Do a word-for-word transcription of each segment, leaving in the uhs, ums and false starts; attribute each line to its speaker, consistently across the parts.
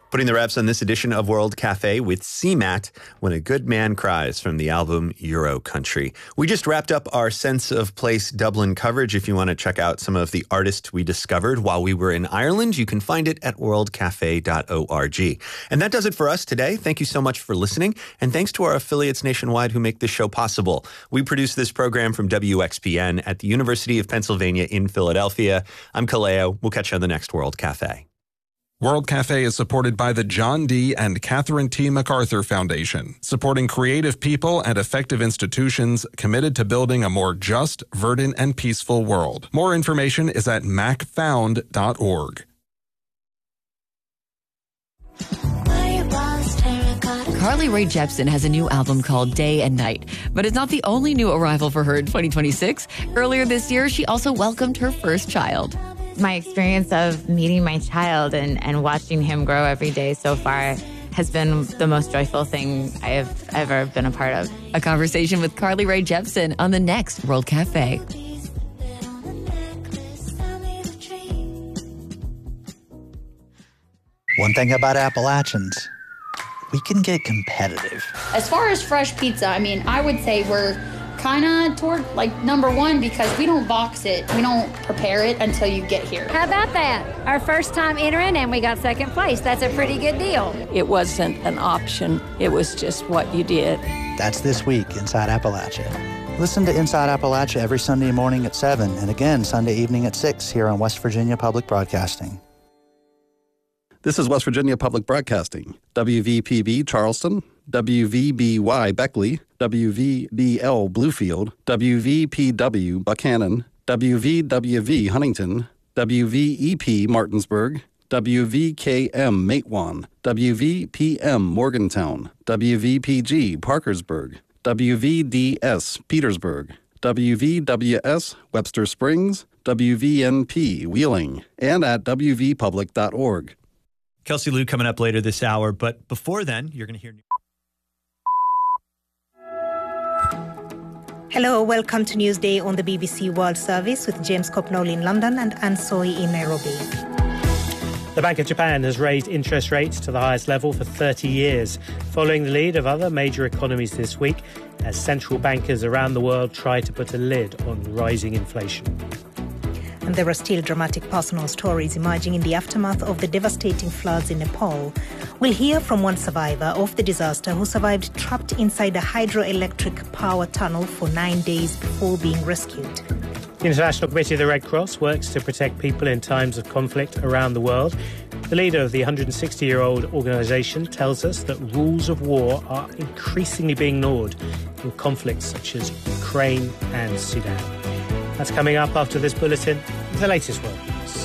Speaker 1: Putting the wraps on this edition of World Cafe with C MAT, When a Good Man Cries, from the album Euro Country. We just wrapped up our Sense of Place Dublin coverage. If you want to check out some of the artists we discovered while we were in Ireland, you can find it at world cafe dot org. And that does it for us today. Thank you so much for listening, and thanks to our affiliates nationwide who make this show possible. We produce this program from W X P N at the University of Pennsylvania in Philadelphia. I'm Kaleo. We'll catch you on the next World Cafe.
Speaker 2: World Cafe is supported by the John D. and Catherine T. MacArthur Foundation, supporting creative people and effective institutions committed to building a more just, verdant, and peaceful world. More information is at mac found dot org.
Speaker 3: Carly Rae Jepsen has a new album called Day and Night, but it's not the only new arrival for her in twenty twenty-six. Earlier this year, she also welcomed her first child.
Speaker 4: My experience of meeting my child and, and watching him grow every day so far has been the most joyful thing I have ever been a part of.
Speaker 3: A conversation with Carly Rae Jepsen on the next World Cafe.
Speaker 5: One thing about Appalachians, we can get competitive.
Speaker 6: As far as fresh pizza, I mean, I would say we're kind of toward like number one because we don't box it. We don't prepare it until you get here.
Speaker 7: How about that? Our first time entering and we got second place. That's a pretty good deal.
Speaker 8: It wasn't an option. It was just what you did.
Speaker 5: That's this week Inside Appalachia. Listen to Inside Appalachia every Sunday morning at seven and again Sunday evening at six here on West Virginia Public Broadcasting.
Speaker 9: This is West Virginia Public Broadcasting, W V P B Charleston, W V B Y Beckley, W V B L Bluefield, W V P W Buchanan, W V W V Huntington, W V E P Martinsburg, W V K M Matewan, W V P M Morgantown, W V P G Parkersburg, W V D S Petersburg, W V W S Webster Springs, W V N P Wheeling, and at w v public dot org.
Speaker 10: Kelsey Lou coming up later this hour, but before then, you're going to hear...
Speaker 11: Hello, welcome to Newsday on the B B C World Service with James Copnall in London and Anne Soy in Nairobi.
Speaker 12: The Bank of Japan has raised interest rates to the highest level for thirty years, following the lead of other major economies this week, as central bankers around the world try to put a lid on rising inflation.
Speaker 11: And there are still dramatic personal stories emerging in the aftermath of the devastating floods in Nepal. We'll hear from one survivor of the disaster who survived trapped inside a hydroelectric power tunnel for nine days before being rescued.
Speaker 12: The International Committee of the Red Cross works to protect people in times of conflict around the world. The leader of the one hundred sixty-year-old organisation tells us that rules of war are increasingly being ignored in conflicts such as Ukraine and Sudan. That's coming up after this bulletin, the latest world news.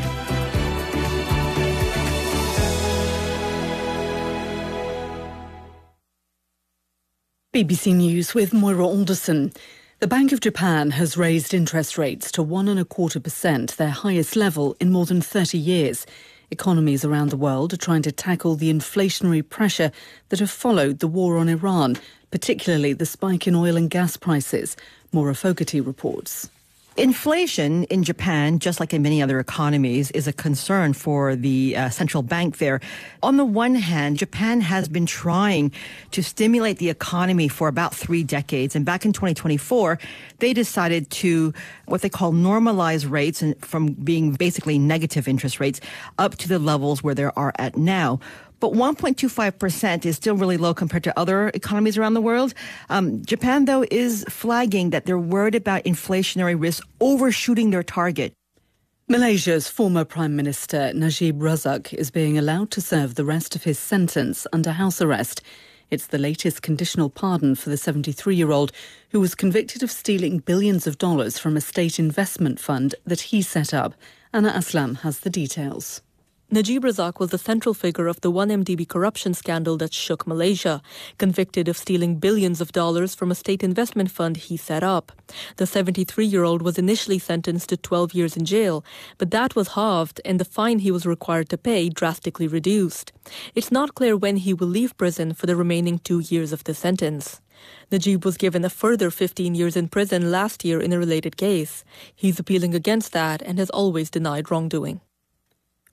Speaker 13: B B C News with Moira Alderson. The Bank of Japan has raised interest rates to one and a quarter percent, their highest level in more than thirty years. Economies around the world are trying to tackle the inflationary pressure that have followed the war on Iran, particularly the spike in oil and gas prices. Maura Fogarty reports.
Speaker 14: Inflation in Japan, just like in many other economies, is a concern for the uh, central bank there. On the one hand, Japan has been trying to stimulate the economy for about three decades. And back in twenty twenty-four, they decided to what they call normalize rates and from being basically negative interest rates up to the levels where they are at now. But one point two five percent is still really low compared to other economies around the world. Um, Japan, though, is flagging that they're worried about inflationary risks overshooting their target.
Speaker 13: Malaysia's former Prime Minister Najib Razak is being allowed to serve the rest of his sentence under house arrest. It's the latest conditional pardon for the seventy-three-year-old who was convicted of stealing billions of dollars from a state investment fund that he set up. Anna Aslam has the details.
Speaker 15: Najib Razak was the central figure of the one M D B corruption scandal that shook Malaysia, convicted of stealing billions of dollars from a state investment fund he set up. The seventy-three-year-old was initially sentenced to twelve years in jail, but that was halved and the fine he was required to pay drastically reduced. It's not clear when he will leave prison for the remaining two years of the sentence. Najib was given a further fifteen years in prison last year in a related case. He's appealing against that and has always denied wrongdoing.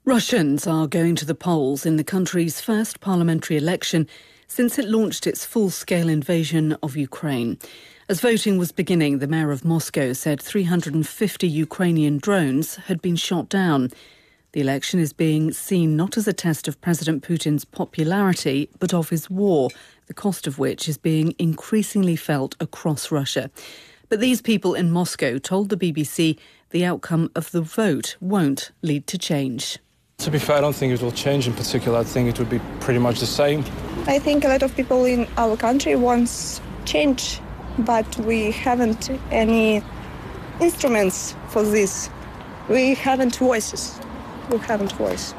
Speaker 13: Russians are going to the polls in the country's first parliamentary election since it launched its full-scale invasion of Ukraine. As voting was beginning, the mayor of Moscow said three hundred fifty Ukrainian drones had been shot down. The election is being seen not as a test of President Putin's popularity, but of his war, the cost of which is being increasingly felt across Russia. But these people in Moscow told the B B C the outcome of the vote won't lead to change.
Speaker 16: To be fair, I don't think it will change in particular. I think it would be pretty much the same.
Speaker 17: I think a lot of people in our country wants change, but we haven't any instruments for this. We haven't voices. We haven't voice.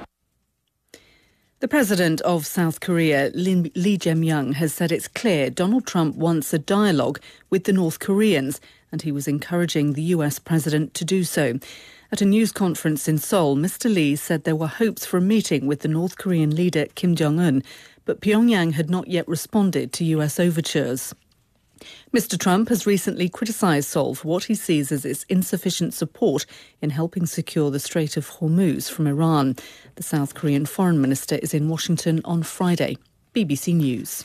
Speaker 13: The president of South Korea, Lee Jae-myung, has said it's clear Donald Trump wants a dialogue with the North Koreans, and he was encouraging the U S president to do so. At a news conference in Seoul, Mister Lee said there were hopes for a meeting with the North Korean leader Kim Jong-un, but Pyongyang had not yet responded to U S overtures. Mister Trump has recently criticised Seoul for what he sees as its insufficient support in helping secure the Strait of Hormuz from Iran. The South Korean foreign minister is in Washington on Friday. B B C News.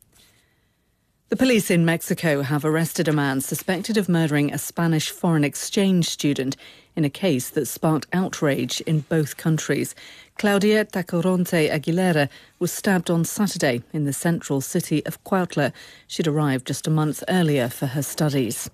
Speaker 13: The police in Mexico have arrested a man suspected of murdering a Spanish foreign exchange student in a case that sparked outrage in both countries. Claudia Tacoronte Aguilera was stabbed on Saturday in the central city of Cuautla. She'd arrived just a month earlier for her studies.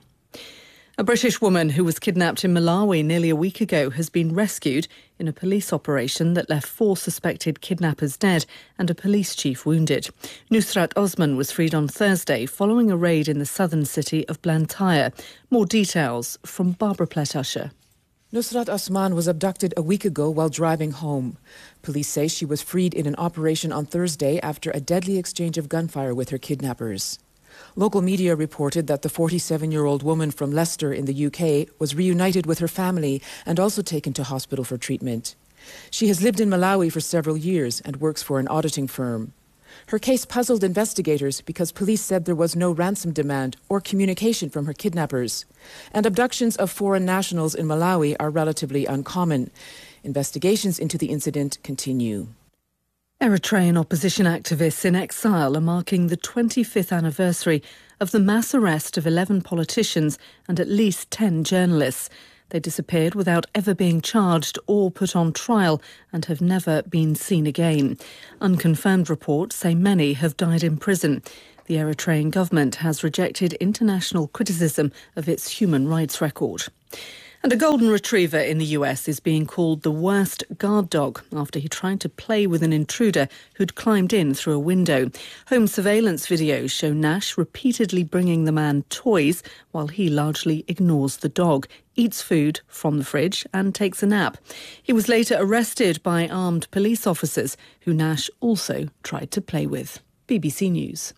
Speaker 13: A British woman who was kidnapped in Malawi nearly a week ago has been rescued in a police operation that left four suspected kidnappers dead and a police chief wounded. Nusrat Osman was freed on Thursday following a raid in the southern city of Blantyre. More details from Barbara Pletusher.
Speaker 18: Nusrat Osman was abducted a week ago while driving home. Police say she was freed in an operation on Thursday after a deadly exchange of gunfire with her kidnappers. Local media reported that the forty-seven-year-old woman from Leicester in the U K was reunited with her family and also taken to hospital for treatment. She has lived in Malawi for several years and works for an auditing firm. Her case puzzled investigators because police said there was no ransom demand or communication from her kidnappers. And abductions of foreign nationals in Malawi are relatively uncommon. Investigations into the incident continue.
Speaker 13: Eritrean opposition activists in exile are marking the twenty-fifth anniversary of the mass arrest of eleven politicians and at least ten journalists. They disappeared without ever being charged or put on trial and have never been seen again. Unconfirmed reports say many have died in prison. The Eritrean government has rejected international criticism of its human rights record. And a golden retriever in the U S is being called the worst guard dog after he tried to play with an intruder who'd climbed in through a window. Home surveillance videos show Nash repeatedly bringing the man toys while he largely ignores the dog, eats food from the fridge and takes a nap. He was later arrested by armed police officers who Nash also tried to play with. B B C News.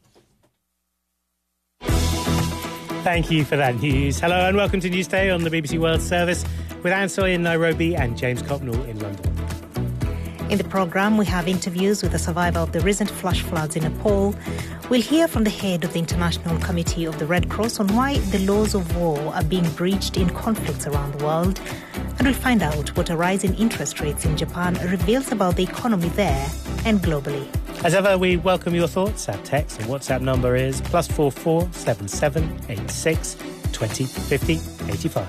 Speaker 12: Thank you for that news. Hello and welcome to Newsday on the B B C World Service with Anne Soy in Nairobi and James Copnall in London.
Speaker 11: In the programme, we have interviews with a survivor of the recent flash floods in Nepal. We'll hear from the head of the International Committee of the Red Cross on why the laws of war are being breached in conflicts around the world. And we'll find out what a rise in interest rates in Japan reveals about the economy there and globally.
Speaker 12: As ever, we welcome your thoughts. Our text and WhatsApp number is plus four four seven seven eight six twenty fifty eighty five.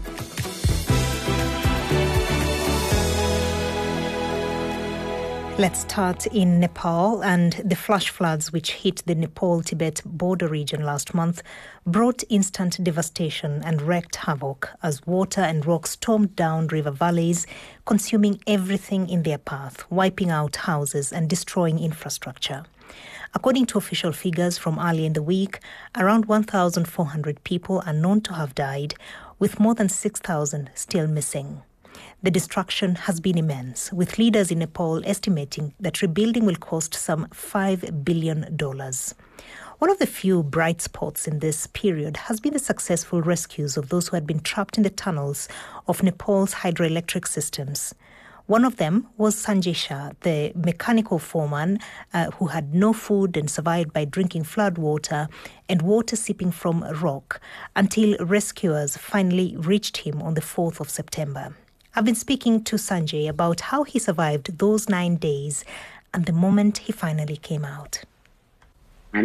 Speaker 11: Let's start in Nepal, and the flash floods which hit the Nepal-Tibet border region last month brought instant devastation and wreaked havoc as water and rock stormed down river valleys, consuming everything in their path, wiping out houses and destroying infrastructure. According to official figures from early in the week, around one thousand four hundred people are known to have died, with more than six thousand still missing. The destruction has been immense, with leaders in Nepal estimating that rebuilding will cost some five billion dollars. One of the few bright spots in this period has been the successful rescues of those who had been trapped in the tunnels of Nepal's hydroelectric systems. One of them was Sanjay Shah, the mechanical foreman uh, who had no food and survived by drinking flood water and water seeping from a rock until rescuers finally reached him on the fourth of September. I've been speaking to Sanjay about how he survived those nine days and the moment he finally came out.
Speaker 19: I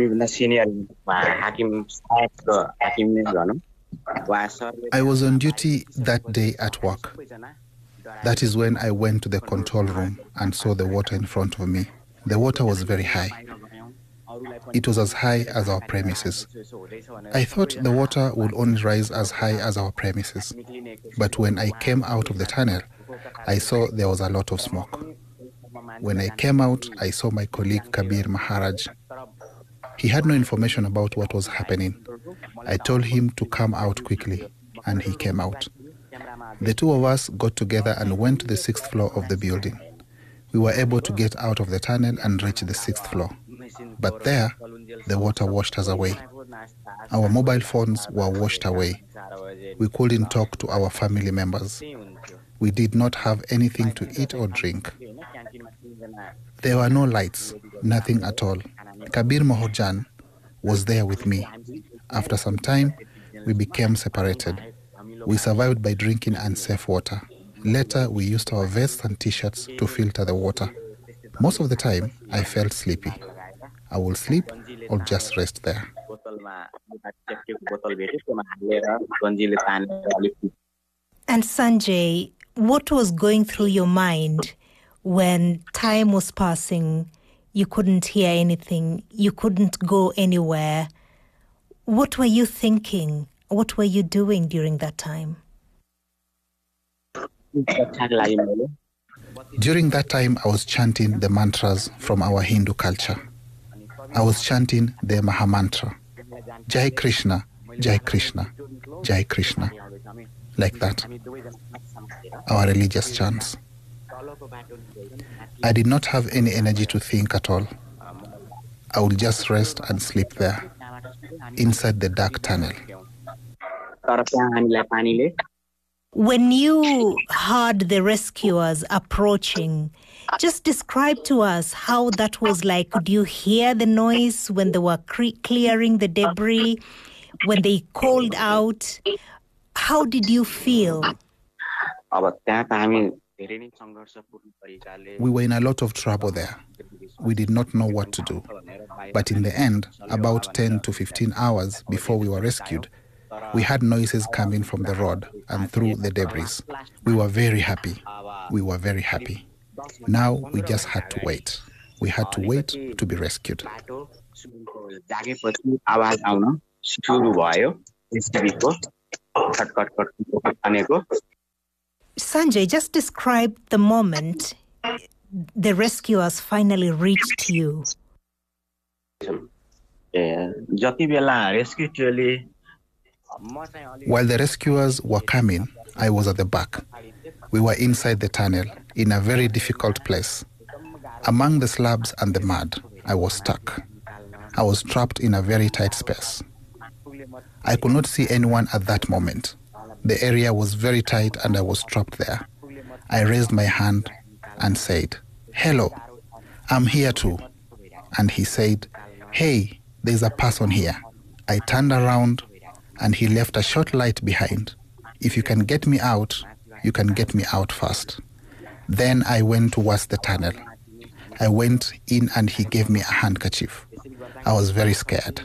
Speaker 20: was on duty that day at work. That is when I went to the control room and saw the water in front of me. The water was very high. It was as high as our premises. I thought the water would only rise as high as our premises. But when I came out of the tunnel, I saw there was a lot of smoke. When I came out, I saw my colleague Kabir Maharaj. He had no information about what was happening. I told him to come out quickly, and he came out. The two of us got together and went to the sixth floor of the building. We were able to get out of the tunnel and reach the sixth floor. But there, the water washed us away. Our mobile phones were washed away. We couldn't talk to our family members. We did not have anything to eat or drink. There were no lights, nothing at all. Kabir Maharjan was there with me. After some time, we became separated. We survived by drinking unsafe water. Later, we used our vests and t-shirts to filter the water. Most of the time, I felt sleepy. I will sleep or just rest there.
Speaker 11: And Sanjay, what was going through your mind when time was passing? You couldn't hear anything. You couldn't go anywhere. What were you thinking? What were you doing during that time?
Speaker 20: During that time, I was chanting the mantras from our Hindu culture. I was chanting the Mahamantra, Jai Krishna, Jai Krishna, Jai Krishna, like that, our religious chants. I did not have any energy to think at all. I would just rest and sleep there, inside the dark tunnel.
Speaker 11: When you heard the rescuers approaching, just describe to us how that was like. Could you hear the noise when they were cre- clearing the debris, when they called out? How did you feel?
Speaker 20: We were in a lot of trouble there. We did not know what to do. But in the end, about ten to fifteen hours before we were rescued, we had noises coming from the road and through the debris. We were very happy. We were very happy. Now we just had to wait. We had to wait to be rescued.
Speaker 11: Sanjay, just describe the moment the rescuers finally reached you.
Speaker 20: While the rescuers were coming, I was at the back. We were inside the tunnel, in a very difficult place. Among the slabs and the mud, I was stuck. I was trapped in a very tight space. I could not see anyone at that moment. The area was very tight and I was trapped there. I raised my hand and said, "Hello, I'm here too." And he said, "Hey, there's a person here." I turned around and he left a short light behind. "If you can get me out, you can get me out fast." Then I went towards the tunnel. I went in and he gave me a handkerchief. I was very scared.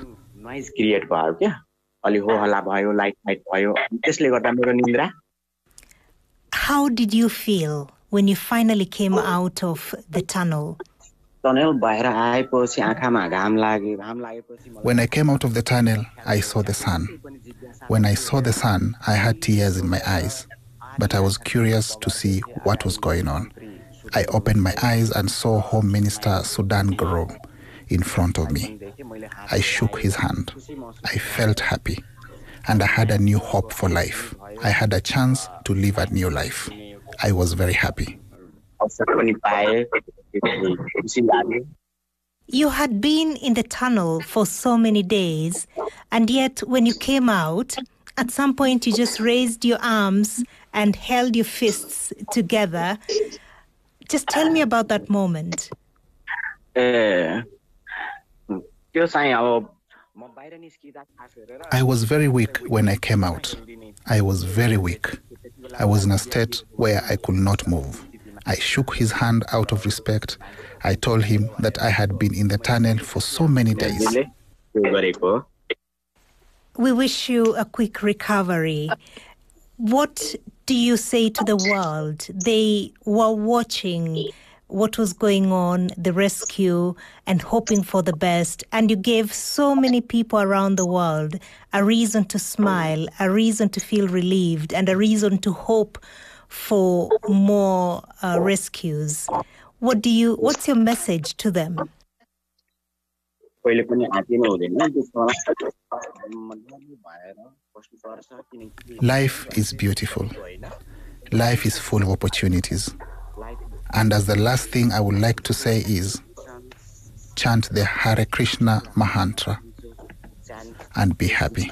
Speaker 11: How did you feel when you finally came out of the tunnel?
Speaker 20: When I came out of the tunnel, I saw the sun. When I saw the sun, I had tears in my eyes. But I was curious to see what was going on. I opened my eyes and saw Home Minister Sudan Garo in front of me. I shook his hand. I felt happy. And I had a new hope for life. I had a chance to live a new life. I was very happy.
Speaker 11: You had been in the tunnel for so many days, and yet when you came out, at some point you just raised your arms and held your fists together. Just tell me about that moment.
Speaker 20: I was very weak when I came out. I was very weak. I was in a state where I could not move. I shook his hand out of respect. I told him that I had been in the tunnel for so many days.
Speaker 11: We wish you a quick recovery. What do you say to the world? They were watching what was going on, the rescue, and hoping for the best. And you gave so many people around the world a reason to smile, a reason to feel relieved, and a reason to hope for more uh, rescues. What do you? What's your message to them?
Speaker 20: Life is beautiful. Life is full of opportunities. And as the last thing I would like to say is, chant the Hare Krishna Mahantra and be happy.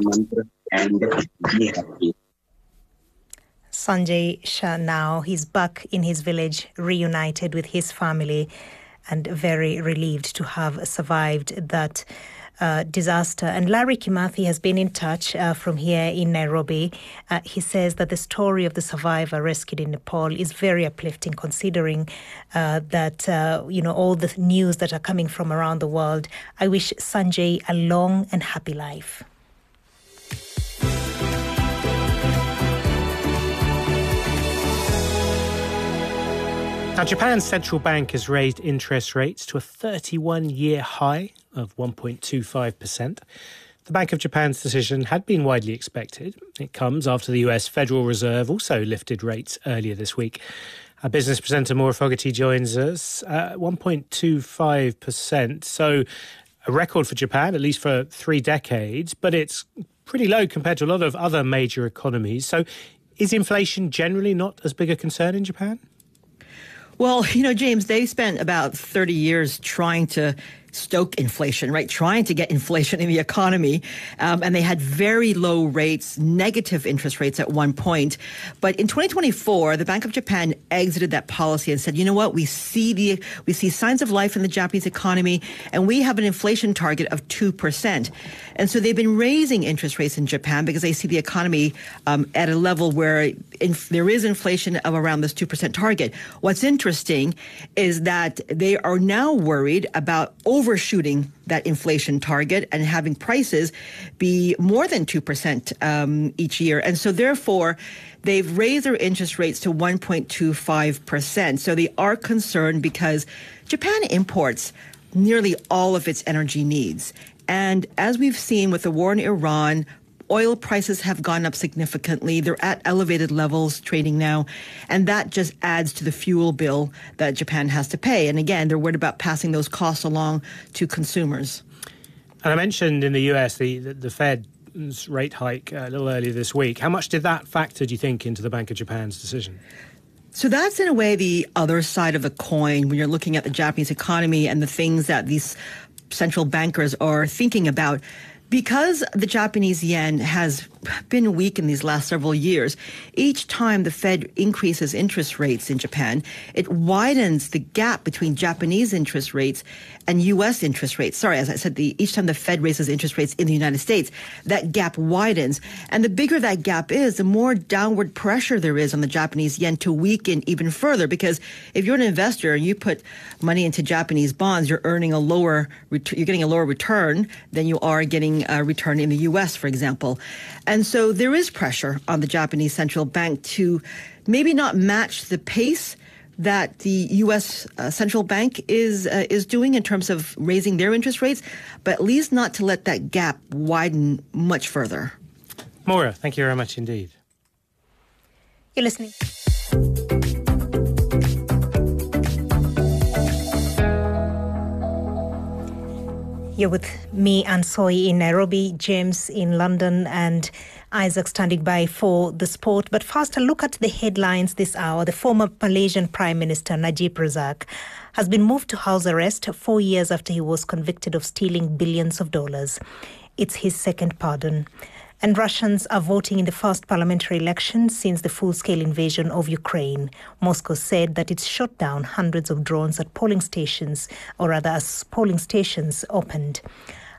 Speaker 11: Sanjay Shah now, he's back in his village, reunited with his family, and very relieved to have survived that uh, disaster. And Larry Kimathi has been in touch uh, from here in Nairobi. Uh, he says that the story of the survivor rescued in Nepal is very uplifting, considering uh, that, uh, you know, all the news that are coming from around the world. I wish Sanjay a long and happy life.
Speaker 12: Now, Japan's central bank has raised interest rates to a thirty-one-year high of one point two five percent. The Bank of Japan's decision had been widely expected. It comes after the U S Federal Reserve also lifted rates earlier this week. Our business presenter Maura Fogarty joins us at one point two five percent. So a record for Japan, at least for three decades, but it's pretty low compared to a lot of other major economies. So is inflation generally not as big a concern in Japan?
Speaker 14: Well, you know, James, they spent about thirty years trying to stoke inflation, right? Trying to get inflation in the economy. Um, and they had very low rates, negative interest rates at one point. But in twenty twenty-four, the Bank of Japan exited that policy and said, you know what, we see the we see signs of life in the Japanese economy, and we have an inflation target of two percent. And so they've been raising interest rates in Japan because they see the economy um, at a level where inf- there is inflation of around this two percent target. What's interesting is that they are now worried about overshooting that inflation target and having prices be more than two percent um, each year. And so therefore, they've raised their interest rates to one point two five percent. So they are concerned because Japan imports nearly all of its energy needs. And as we've seen with the war in Iran, oil prices have gone up significantly. They're at elevated levels trading now. And that just adds to the fuel bill that Japan has to pay. And again, they're worried about passing those costs along to consumers.
Speaker 12: And I mentioned in the U S the, the, the Fed's rate hike a little earlier this week. How much did that factor, do you think, into the Bank of Japan's decision?
Speaker 14: So that's in a way the other side of the coin when you're looking at the Japanese economy and the things that these central bankers are thinking about. Because the Japanese yen has been weak in these last several years, each time the Fed increases interest rates in Japan, it widens the gap between Japanese interest rates and U S interest rates. Sorry, as I said, the, each time the Fed raises interest rates in the United States, that gap widens. And the bigger that gap is, the more downward pressure there is on the Japanese yen to weaken even further. Because if you're an investor and you put money into Japanese bonds, you're earning a lower, you're getting a lower return than you are getting a return in the U S, for example. And so there is pressure on the Japanese central bank to maybe not match the pace that the U S uh, central bank is uh, is doing in terms of raising their interest rates, but at least not to let that gap widen much further.
Speaker 12: Maura, thank you very much indeed.
Speaker 11: You're listening. You're with me, Ansoi, in Nairobi, James in London, and Isaac standing by for the sport. But first, a look at the headlines this hour. The former Malaysian Prime Minister, Najib Razak, has been moved to house arrest four years after he was convicted of stealing billions of dollars. It's his second pardon. And Russians are voting in the first parliamentary election since the full-scale invasion of Ukraine. Moscow said that it's shot down hundreds of drones at polling stations, or rather as polling stations opened.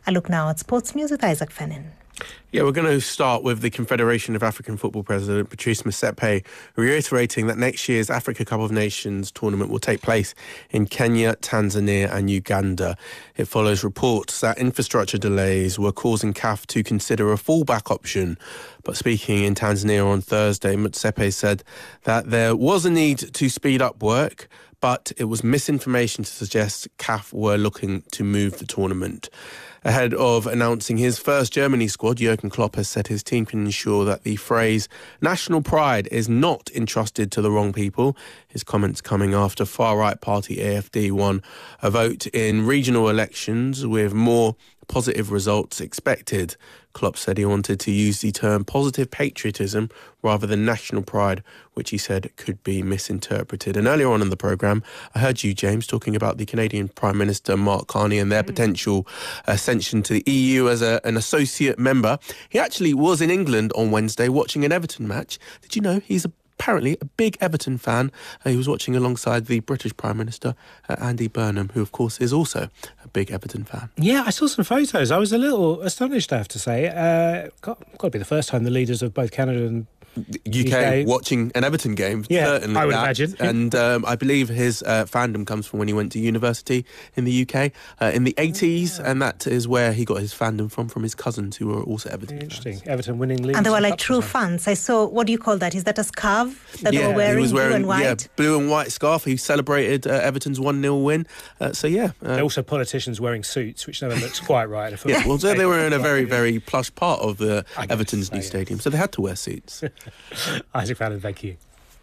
Speaker 11: A look now at sports news with Isaac Fennin.
Speaker 19: Yeah, we're going to start with the Confederation of African Football President, Patrice Motsepe, reiterating that next year's Africa Cup of Nations tournament will take place in Kenya, Tanzania and Uganda. It follows reports that infrastructure delays were causing C A F to consider a fallback option. But speaking in Tanzania on Thursday, Motsepe said that there was a need to speed up work, but it was misinformation to suggest C A F were looking to move the tournament. Ahead of announcing his first Germany squad, Jurgen Klopp has said his team can ensure that the phrase national pride is not entrusted to the wrong people. His comments coming after far-right party A F D won a vote in regional elections with more positive results expected. Klopp said he wanted to use the term positive patriotism rather than national pride, which he said could be misinterpreted. And earlier on in the programme, I heard you, James, talking about the Canadian Prime Minister Mark Carney and their potential ascension to the E U as a, an associate member. He actually was in England on Wednesday watching an Everton match. Did you know he's a apparently a big Everton fan? Uh, he was watching alongside the British Prime Minister, uh, Andy Burnham, who, of course, is also a big Everton fan.
Speaker 12: Yeah, I saw some photos. I was a little astonished, I have to say. Uh, got, got to be the first time the leaders of both Canada and
Speaker 19: U K, U K watching an Everton game,
Speaker 12: yeah,
Speaker 19: certainly.
Speaker 12: I would
Speaker 19: that.
Speaker 12: imagine.
Speaker 19: And um, I believe his uh, fandom comes from when he went to university in the U K uh, in the eighties, and that is where he got his fandom from, from his cousins who were also Everton
Speaker 12: Interesting.
Speaker 19: fans.
Speaker 12: Everton winning leagues.
Speaker 11: And they were like true fans. I saw, what do you call that? Is that a scarf that
Speaker 19: yeah,
Speaker 11: they were wearing,
Speaker 19: he was wearing
Speaker 11: blue and white?
Speaker 19: Yeah, blue and white scarf. He celebrated uh, Everton's one nil win. Uh, so, yeah. Uh,
Speaker 12: They're also politicians wearing suits, which never looks quite right.
Speaker 19: Yeah, well, they were in a very, very plush part of the Everton's new stadium, so they had to wear suits.
Speaker 12: Isaac Fallon, thank you.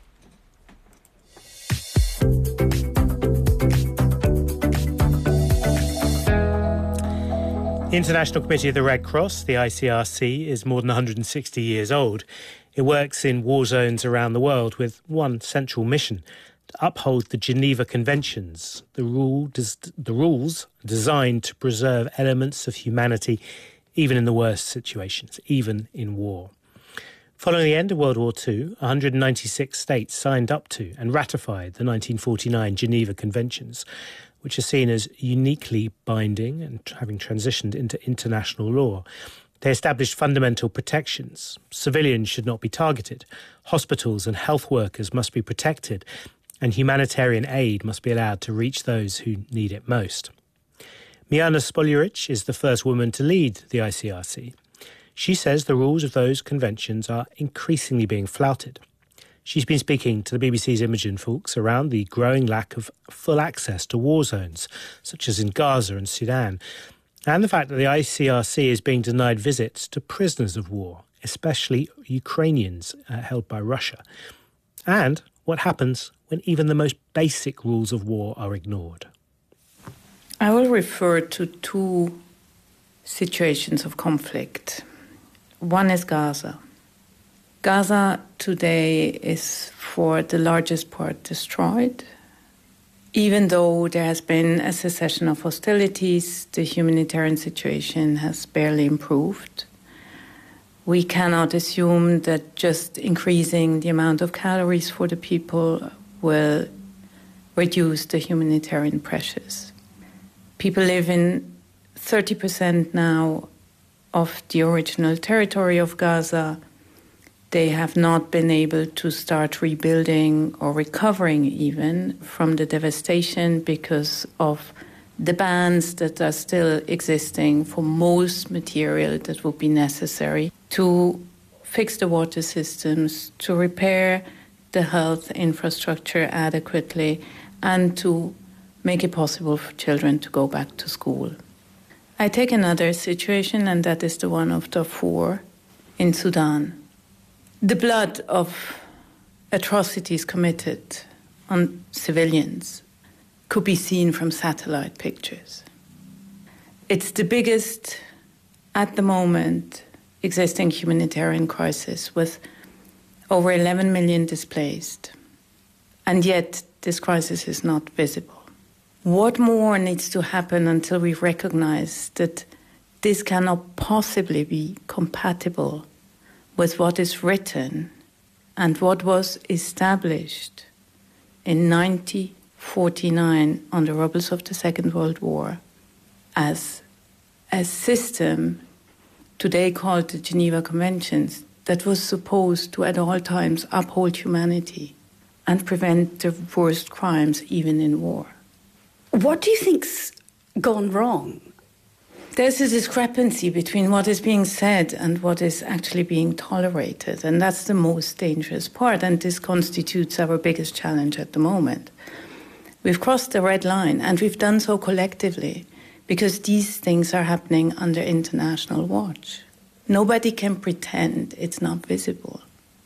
Speaker 12: The International Committee of the Red Cross, the I C R C, is more than one hundred sixty years old. It works in war zones around the world with one central mission: to uphold the Geneva Conventions, the, rule, the rules designed to preserve elements of humanity even in the worst situations, even in war. Following the end of World War Two, one hundred ninety-six states signed up to and ratified the nineteen forty-nine Geneva Conventions, which are seen as uniquely binding and having transitioned into international law. They established fundamental protections. Civilians should not be targeted. Hospitals and health workers must be protected, and humanitarian aid must be allowed to reach those who need it most. Miana Spoljaric is the first woman to lead the I C R C. She says the rules of those conventions are increasingly being flouted. She's been speaking to the B B C's Imogen Foulkes around the growing lack of full access to war zones, such as in Gaza and Sudan, and the fact that the I C R C is being denied visits to prisoners of war, especially Ukrainians uh, held by Russia, and what happens when even the most basic rules of war are ignored.
Speaker 21: I will refer to two situations of conflict. One is Gaza. Gaza today is for the largest part destroyed. Even though there has been a cessation of hostilities, the humanitarian situation has barely improved. We cannot assume that just increasing the amount of calories for the people will reduce the humanitarian pressures. People live in thirty percent now of the original territory of Gaza. They have not been able to start rebuilding or recovering even from the devastation because of the bans that are still existing for most material that would be necessary to fix the water systems, to repair the health infrastructure adequately, and to make it possible for children to go back to school. I take another situation, and that is the one of Darfur in Sudan. The blood of atrocities committed on civilians could be seen from satellite pictures. It's the biggest, at the moment, existing humanitarian crisis with over eleven million displaced. And yet, this crisis is not visible. What more needs to happen until we recognize that this cannot possibly be compatible with what is written and what was established in nineteen forty-nine on the rubbles of the Second World War as a system, today called the Geneva Conventions, that was supposed to at all times uphold humanity and prevent the worst crimes, even in war.
Speaker 1: What do you think's gone wrong?
Speaker 21: There's a discrepancy between what is being said and what is actually being tolerated, and that's the most dangerous part, and this constitutes our biggest challenge at the moment. We've crossed the red line, and we've done so collectively, because these things are happening under international watch. Nobody can pretend it's not visible.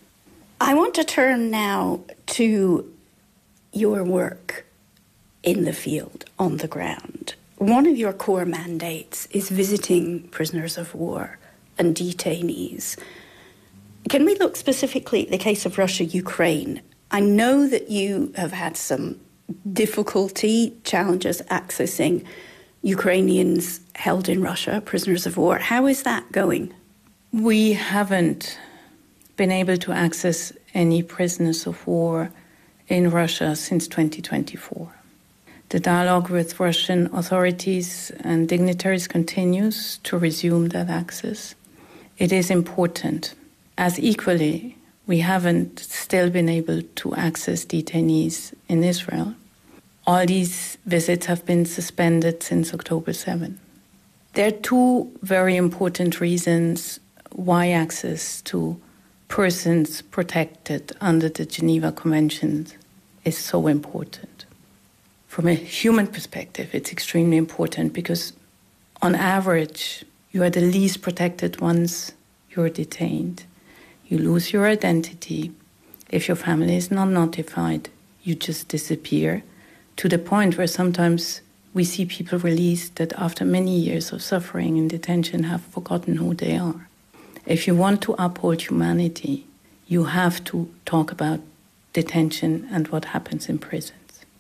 Speaker 1: I want to turn now to your work in the field, on the ground. One of your core mandates is visiting prisoners of war and detainees. Can we look specifically at the case of Russia-Ukraine? I know that you have had some difficulty, challenges accessing Ukrainians held in Russia, prisoners of war. How is that going?
Speaker 21: We haven't been able to access any prisoners of war in Russia since twenty twenty-four. The dialogue with Russian authorities and dignitaries continues to resume that access. It is important, as equally we haven't still been able to access detainees in Israel. All these visits have been suspended since October seventh. There are two very important reasons why access to persons protected under the Geneva Conventions is so important. From a human perspective, it's extremely important because, on average, you are the least protected once you're detained. You lose your identity. If your family is not notified, you just disappear, to the point where sometimes we see people released that after many years of suffering in detention have forgotten who they are. If you want to uphold humanity, you have to talk about detention and what happens in prisons.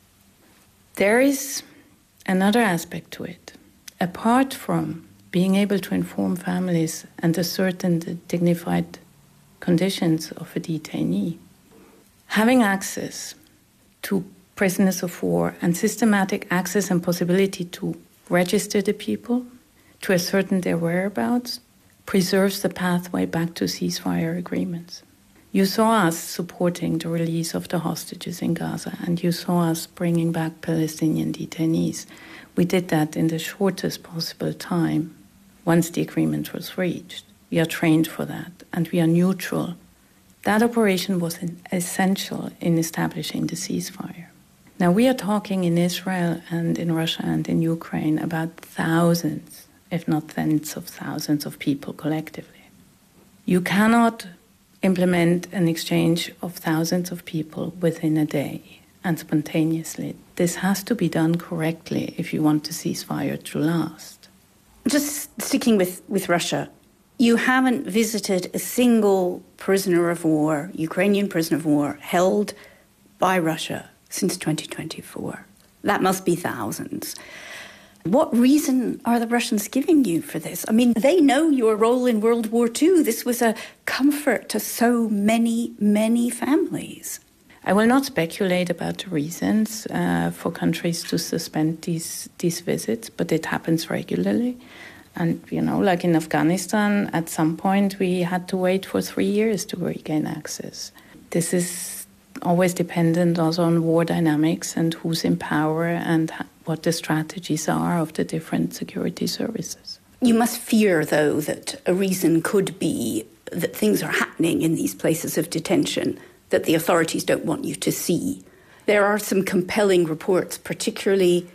Speaker 21: There is another aspect to it. Apart from being able to inform families and ascertain the dignified conditions of a detainee, having access to prisoners of war and systematic access and possibility to register the people, to ascertain their whereabouts, preserves the pathway back to ceasefire agreements. You saw us supporting the release of the hostages in Gaza, and you saw us bringing back Palestinian detainees. We did that in the shortest possible time once the agreement was reached. We are trained for that, and we are neutral. That operation was essential in establishing the ceasefire. Now, we are talking in Israel and in Russia and in Ukraine about thousands, if not tens of thousands of people collectively. You cannot implement an exchange of thousands of people within a day and spontaneously. This has to be done correctly if you want the ceasefire to last.
Speaker 1: Just sticking with, with Russia, you haven't visited a single prisoner of war, Ukrainian prisoner of war, held by Russia since twenty twenty-four. That must be thousands. What reason are the Russians giving you for this? I mean, they know your role in World War Two. This was a comfort to so many, many families.
Speaker 21: I will not speculate about the reasons uh, for countries to suspend these these visits, but it happens regularly. And, you know, like in Afghanistan, at some point we had to wait for three years to regain access. This is always dependent also on war dynamics and who's in power and what the strategies are of the different security services.
Speaker 1: You must fear, though, that a reason could be that things are happening in these places of detention that the authorities don't want you to see. There are some compelling reports, particularly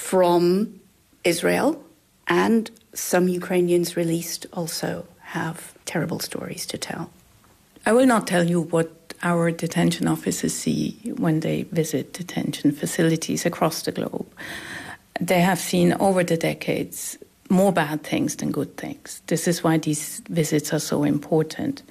Speaker 1: from Israel, and some Ukrainians released also have terrible stories to tell.
Speaker 21: I will not tell you what our detention officers see when they visit detention facilities across the globe. They have seen over the decades more bad things than good things. This is why these visits are so important.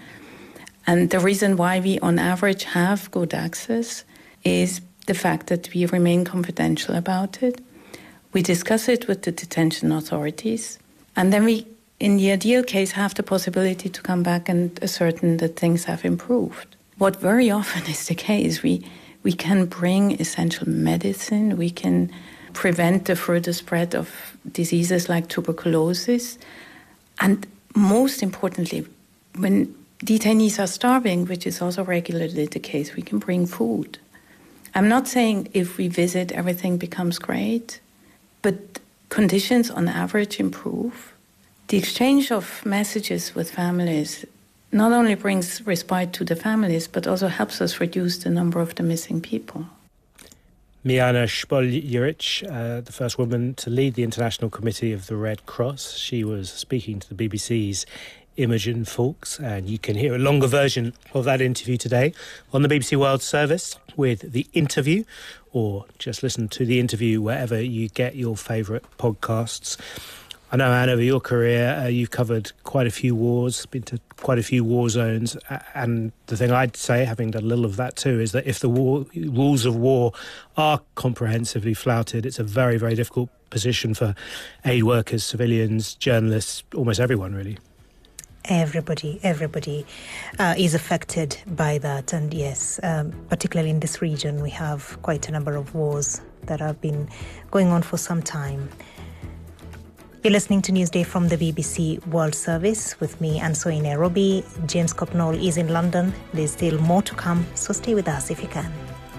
Speaker 21: And the reason why we on average have good access is the fact that we remain confidential about it. We discuss it with the detention authorities, and then we, in the ideal case, have the possibility to come back and ascertain that things have improved. What very often is the case, we we can bring essential medicine, we can prevent the further spread of diseases like tuberculosis. And most importantly, when detainees are starving, which is also regularly the case, we can bring food. I'm not saying if we visit, everything becomes great, but conditions on average improve. The exchange of messages with families not only brings respite to the families, but also helps us reduce the number of the missing people.
Speaker 12: Miana Szpol-Jurich, uh, the first woman to lead the International Committee of the Red Cross. She was speaking to the B B C's Imogen Foulkes, and you can hear a longer version of that interview today on the B B C World Service with The Interview, or just listen to The Interview wherever you get your favourite podcasts. I know, Anne, over your career, uh, you've covered quite a few wars, been to quite a few war zones, and the thing I'd say, having done a little of that too, is that if the war, rules of war are comprehensively flouted, it's a very, very difficult position for aid workers, civilians, journalists, almost everyone, really.
Speaker 11: Everybody, everybody uh, is affected by that. And yes, um, particularly in this region, we have quite a number of wars that have been going on for some time. You're listening to Newsday from the B B C World Service with me, Anso in Nairobi. James Copnall is in London. There's still more to come, so stay with us if you can.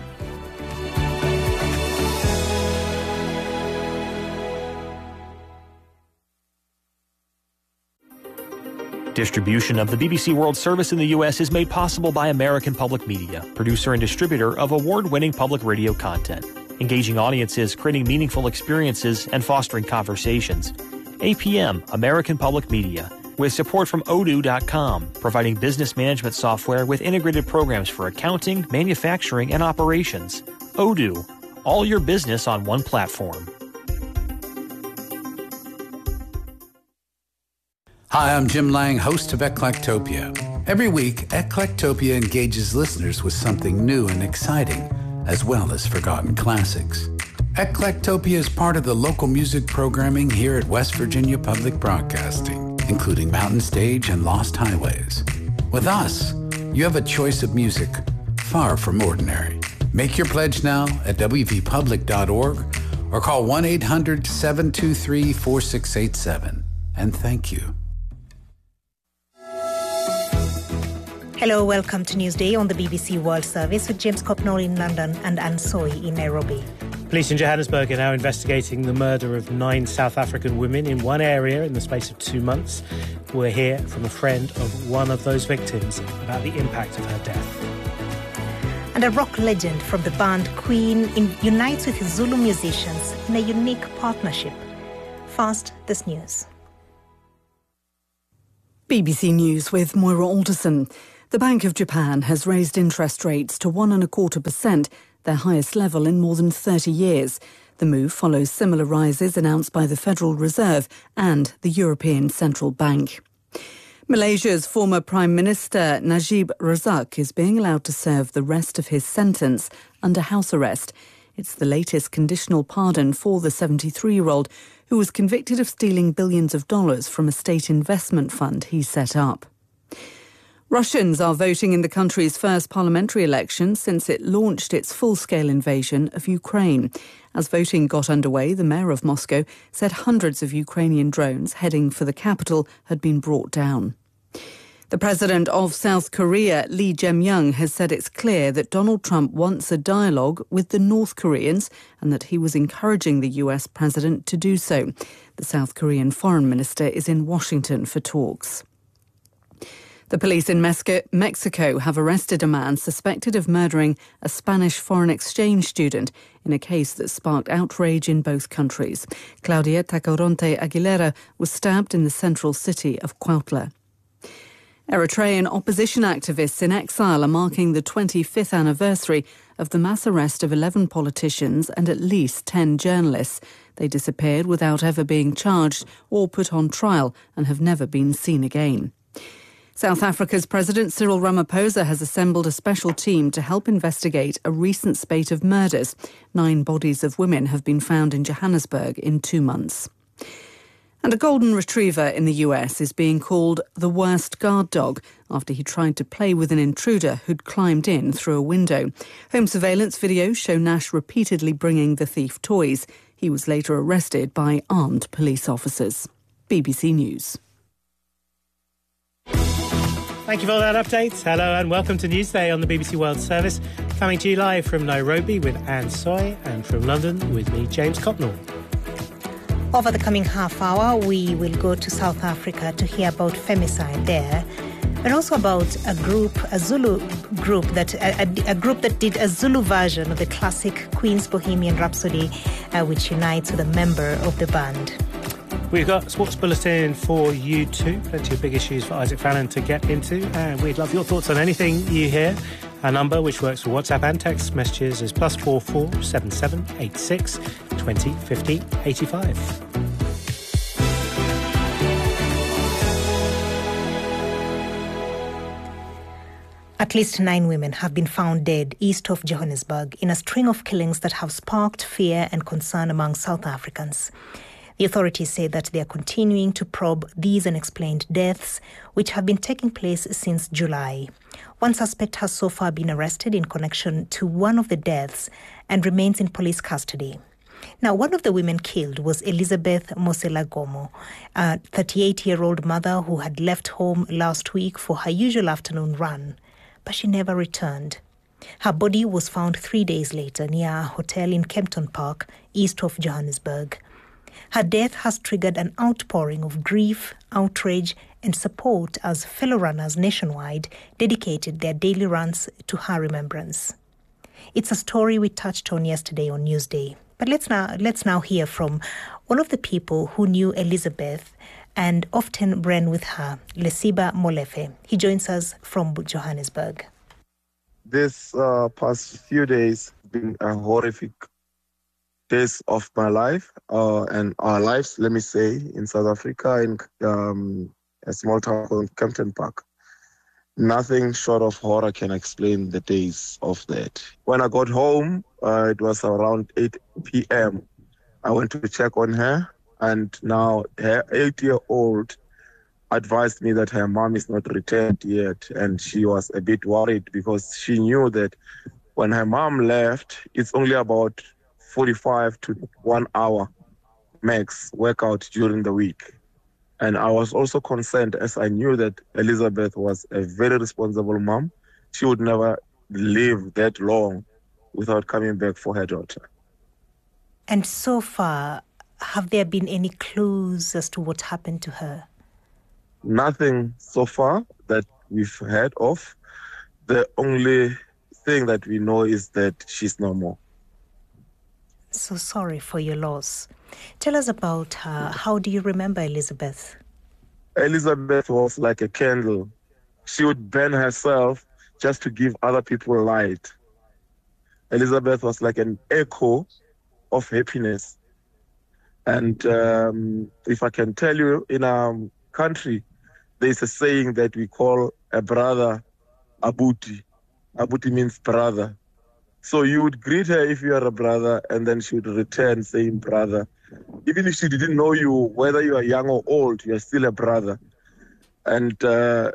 Speaker 2: Distribution of the B B C World Service in the U S is made possible by American Public Media, producer and distributor of award-winning public radio content, engaging audiences, creating meaningful experiences, and fostering conversations. A P M, American Public Media, with support from Odoo dot com, providing business management software with integrated programs for accounting, manufacturing, and operations. Odoo, all your business on one platform.
Speaker 22: Hi, I'm Jim Lang, host of Eclectopia. Every week, Eclectopia engages listeners with something new and exciting, as well as forgotten classics. Eclectopia is part of the local music programming here at West Virginia Public Broadcasting, including Mountain Stage and Lost Highways. With us, you have a choice of music far from ordinary. Make your pledge now at w v public dot org or call one eight hundred seven two three four six eight seven. And thank you.
Speaker 11: Hello, welcome to Newsday on the B B C World Service with James Copnall in London and Anne Soy in Nairobi.
Speaker 12: Police in Johannesburg are now investigating the murder of nine South African women in one area in the space of two months. We'll hear from a friend of one of those victims about the impact of her death.
Speaker 11: And a rock legend from the band Queen in, unites with his Zulu musicians in a unique partnership. First, this news.
Speaker 13: B B C News with Moira Alderson. The Bank of Japan has raised interest rates to one and a quarter percent, their highest level in more than thirty years. The move follows similar rises announced by the Federal Reserve and the European Central Bank. Malaysia's former Prime Minister Najib Razak is being allowed to serve the rest of his sentence under house arrest. It's the latest conditional pardon for the seventy-three-year-old who was convicted of stealing billions of dollars from a state investment fund he set up. Russians are voting in the country's first parliamentary election since it launched its full-scale invasion of Ukraine. As voting got underway, the mayor of Moscow said hundreds of Ukrainian drones heading for the capital had been brought down. The president of South Korea, Lee Jae-myung, has said it's clear that Donald Trump wants a dialogue with the North Koreans and that he was encouraging the U S president to do so. The South Korean foreign minister is in Washington for talks. The police in Mexico have arrested a man suspected of murdering a Spanish foreign exchange student in a case that sparked outrage in both countries. Claudia Tacoronte Aguilera was stabbed in the central city of Cuautla. Eritrean opposition activists in exile are marking the twenty-fifth anniversary of the mass arrest of eleven politicians and at least ten journalists. They disappeared without ever being charged or put on trial and have never been seen again. South Africa's President Cyril Ramaphosa has assembled a special team to help investigate a recent spate of murders. Nine bodies of women have been found in Johannesburg in two months. And a golden retriever in the U S is being called the worst guard dog after he tried to play with an intruder who'd climbed in through a window. Home surveillance videos show Nash repeatedly bringing the thief toys. He was later arrested by armed police officers. B B C News.
Speaker 12: Thank you for that update. Hello and welcome to Newsday on the B B C World Service. Coming to you live from Nairobi with Anne Soy and from London with me, James Copnall.
Speaker 11: Over the coming half hour, we will go to South Africa to hear about femicide there, but also about a group, a Zulu group that a, a, a group that did a Zulu version of the classic Queen's Bohemian Rhapsody, uh, which unites with a member of the band.
Speaker 12: We've got a sports bulletin for you too. Plenty of big issues for Isaac Fallon to get into. And we'd love your thoughts on anything you hear. Our number, which works for WhatsApp and text messages, is plus four four seven seven eight six twenty fifty eighty five.
Speaker 11: At least nine women have been found dead east of Johannesburg in a string of killings that have sparked fear and concern among South Africans. The authorities say that they are continuing to probe these unexplained deaths, which have been taking place since July. One suspect has so far been arrested in connection to one of the deaths and remains in police custody. Now, one of the women killed was Elizabeth Moselagomo, a thirty-eight-year-old mother who had left home last week for her usual afternoon run, but she never returned. Her body was found three days later near a hotel in Kempton Park, east of Johannesburg. Her death has triggered an outpouring of grief, outrage, and support as fellow runners nationwide dedicated their daily runs to her remembrance. It's a story we touched on yesterday on Newsday. But let's now let's now hear from one of the people who knew Elizabeth and often ran with her, Lesiba Molefe. He joins us from Johannesburg.
Speaker 3: This uh, past few days have been a horrific days of my life uh, and our lives, let me say, in South Africa, in um, a small town called Kempton Park. Nothing short of horror can explain the days of that. When I got home, uh, it was around eight p.m. I went to check on her, and now her eight-year-old advised me that her mom is not returned yet, and she was a bit worried because she knew that when her mom left, it's only about forty-five to one hour max workout during the week. And I was also concerned as I knew that Elizabeth was a very responsible mom. She would never live that long without coming back for her daughter.
Speaker 11: And so far, have there been any clues as to what happened to her?
Speaker 3: Nothing so far that we've heard of. The only thing that we know is that she's no more.
Speaker 11: So sorry for your loss. Tell us about her. How do you remember Elizabeth?
Speaker 3: Elizabeth was like a candle. She would burn herself just to give other people light. Elizabeth was like an echo of happiness. And um, if I can tell you, in our country, there's a saying that we call a brother abuti. Abuti means brother. So you would greet her if you are a brother, and then she would return saying brother. Even if she didn't know you, whether you are young or old, you are still a brother. And uh,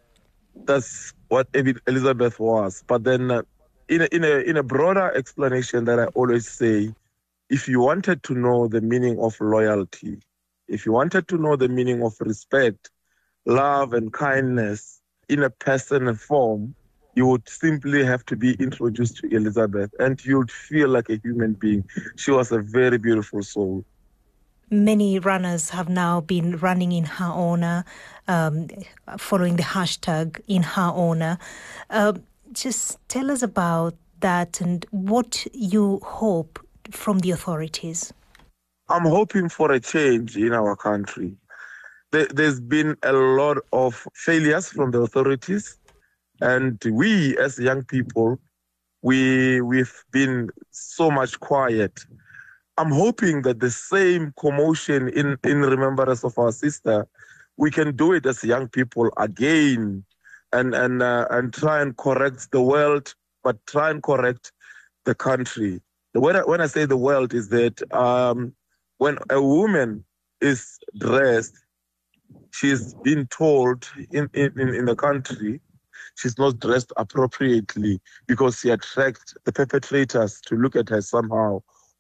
Speaker 3: that's what Elizabeth was. But then uh, in, a, in, a, in a broader explanation that I always say, if you wanted to know the meaning of loyalty, if you wanted to know the meaning of respect, love and kindness in a person and form, you would simply have to be introduced to Elizabeth and you'd feel like a human being. She was a very beautiful soul.
Speaker 11: Many runners have now been running in her honor, um, following the hashtag in her honor. Uh, just tell us about that and what you hope from the authorities.
Speaker 3: I'm hoping for a change in our country. There, there's been a lot of failures from the authorities. And we, as young people, we, we've been so much quiet. I'm hoping that the same commotion in, in remembrance of our sister, we can do it as young people again and, and, uh, and try and correct the world, but try and correct the country. When I, when I say the world is that um, when a woman is dressed, she's been told in, in, in the country, she's not dressed appropriately because she attracts the perpetrators to look at her somehow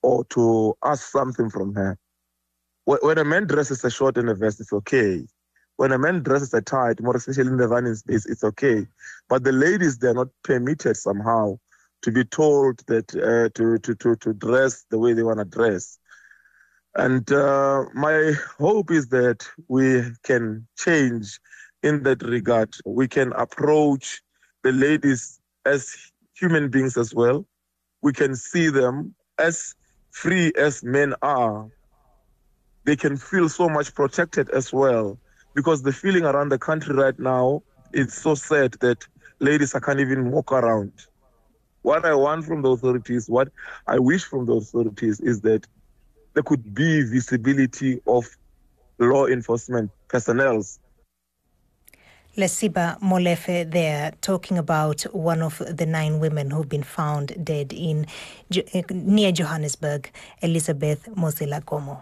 Speaker 3: or to ask something from her. When a man dresses a short and a vest, it's okay. When a man dresses a tight, more especially in the running space, it's okay. But the ladies, they're not permitted somehow to be told that uh, to, to, to, to dress the way they want to dress. And uh, my hope is that we can change in that regard. We can approach the ladies as human beings as well. We can see them as free as men are. They can feel so much protected as well, because the feeling around the country right now is so sad that ladies can't even walk around. What I want from the authorities, what I wish from the authorities is that there could be visibility of law enforcement personnel.
Speaker 11: Lesiba Molefe there, talking about one of the nine women who've been found dead in near Johannesburg, Elizabeth Mozilla Gomo.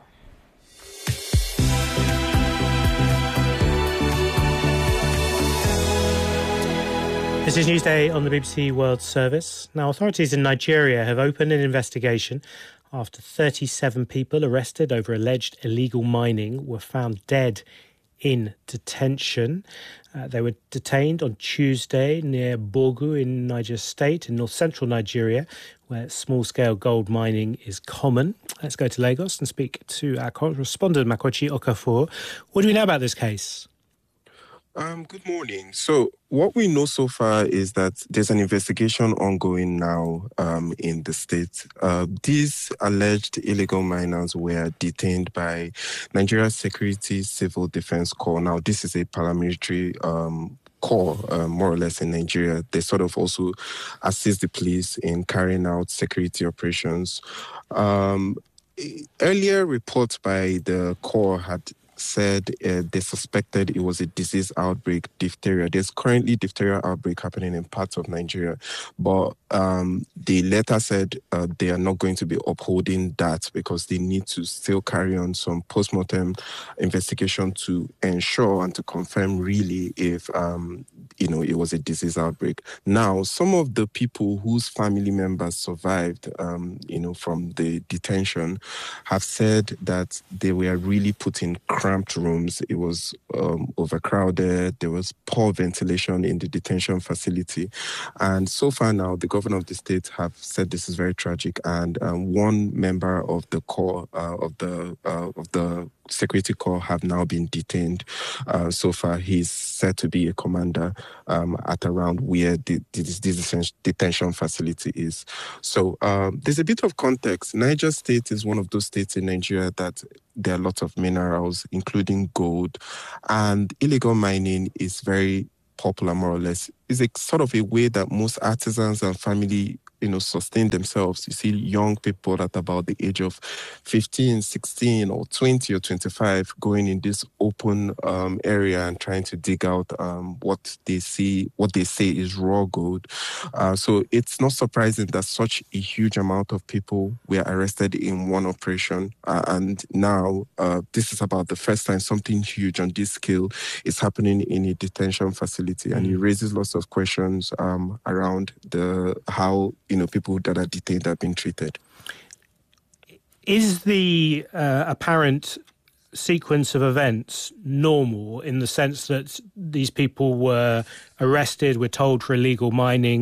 Speaker 12: This is Newsday on the B B C World Service. Now, authorities in Nigeria have opened an investigation after thirty-seven people arrested over alleged illegal mining were found dead in detention. Uh, they were detained on Tuesday near Bogu in Niger State in north-central Nigeria, where small-scale gold mining is common. Let's go to Lagos and speak to our correspondent, Makochi Okafor. What do we know about this case?
Speaker 4: Um, good morning. So what we know so far is that there's an investigation ongoing now um, in the state. Uh, these alleged illegal miners were detained by Nigeria's Security Civil Defense Corps. Now, this is a paramilitary um, corps, uh, more or less, in Nigeria. They sort of also assist the police in carrying out security operations. Um, earlier reports by the corps had said uh, they suspected it was a disease outbreak, diphtheria. There's currently diphtheria outbreak happening in parts of Nigeria, but um, the letter said uh, they are not going to be upholding that because they need to still carry on some post-mortem investigation to ensure and to confirm really if um, you know it was a disease outbreak. Now, some of the people whose family members survived, um, you know, from the detention, have said that they were really put in cramped rooms. It was um, overcrowded. There was poor ventilation in the detention facility. And so far now, the governor of the state have said this is very tragic. And um, one member of the corps, uh, of the uh, of the security corps, have now been detained. Uh, so far, he's said to be a commander um, at around where the, this, this detention facility is. So um, there's a bit of context. Niger State is one of those states in Nigeria that there are lots of minerals, including gold, and illegal mining is very popular, more or less. It's a sort of a way that most artisans and family, you know, sustain themselves. You see young people at about the age of fifteen, sixteen, or twenty or twenty-five going in this open um, area and trying to dig out um, what they see, what they say is raw gold. Uh, so it's not surprising that such a huge amount of people were arrested in one operation. Uh, and now uh, this is about the first time something huge on this scale is happening in a detention facility. Mm. And it raises lots of questions um, around the how, you know, people that are detained are being treated.
Speaker 12: Is the uh, apparent sequence of events normal in the sense that these people were arrested, we're told, for illegal mining,